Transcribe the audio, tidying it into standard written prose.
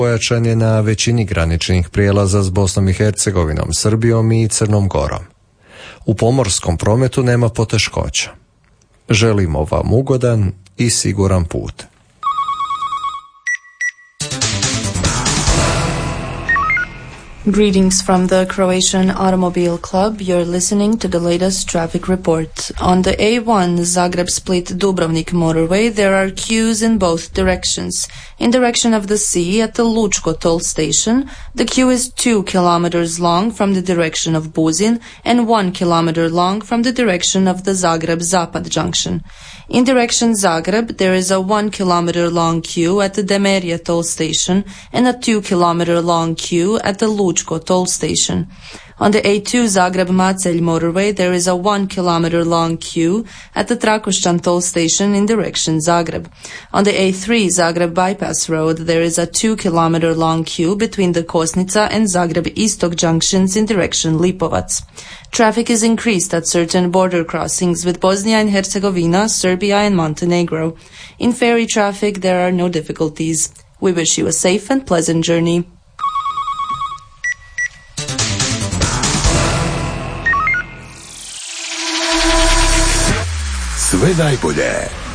pojačan je na većini graničnih prijelaza s Bosnom i Hercegovinom, Srbijom i Crnom Gorom. U pomorskom prometu nema poteškoća. Želimo vam ugodan i siguran put. Greetings from the Croatian Automobile Club. You're listening to the latest traffic report. On the A1 Zagreb-Split-Dubrovnik motorway, there are queues in both directions. In direction of the sea at the Lučko toll station, the queue is 2 kilometers long from the direction of Buzin and 1 kilometer long from the direction of the Zagreb-Zapad junction. In direction Zagreb, there is a 1 kilometer long queue at the Demerija toll station and a 2 kilometer long queue at the Lučko toll station. On the A2 Zagreb-Macelj motorway, there is a 1 kilometer long queue at the Trakošćan toll station in direction Zagreb. On the A3 Zagreb bypass road, there is a 2 kilometer long queue between the Kosnica and Zagreb Istok junctions in direction Lipovac. Traffic is increased at certain border crossings with Bosnia and Herzegovina, Serbia and Montenegro. In ferry traffic, there are no difficulties. We wish you a safe and pleasant journey. Sve najbolje